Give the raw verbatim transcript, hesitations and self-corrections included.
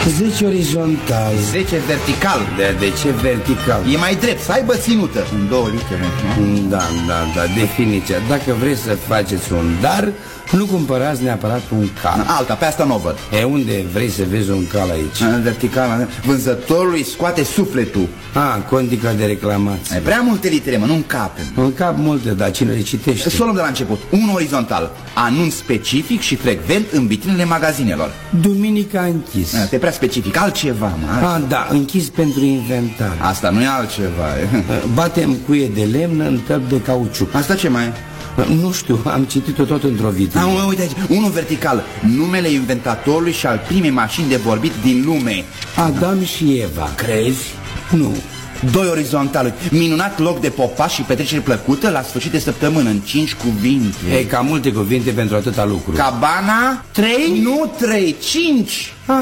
zece orizontal. zece vertical. De, de ce vertical? E mai drept, să aibă ținută. În două litere. Da, da, da, definiția. Dacă vrei să faceți un dar, nu cumpărați neapărat un cal. Alta, pe asta nu văd. E unde vrei să vezi un cal aici? Vertical, vânzătorului scoate sufletul. Ah, condica de reclamație. E prea multe litere, mă, nu-mi cape. În cap multe, dar cine le citește? Să o luăm de la început. Un orizontal. Anunț specific și frecvent în vitrinele magazinelor. Duminica închis. Te prea specific, altceva, mă. Altceva. Ah, da, închis pentru inventar. Asta nu e altceva. Batem cuie de lemn în tăp de cauciuc. Asta ce mai e? Nu știu, am citit-o tot într-o vitrină. Ah, uite aici, unul vertical. Numele inventatorului și al primei mașini de vorbit din lume. Adam și Eva. Crezi? Nu. Doi orizontali. Minunat loc de popas și petrecere plăcută la sfârșit de săptămână, în cinci cuvinte. E cam multe cuvinte pentru atâta lucru. Cabana? Trei? Nu trei, cinci.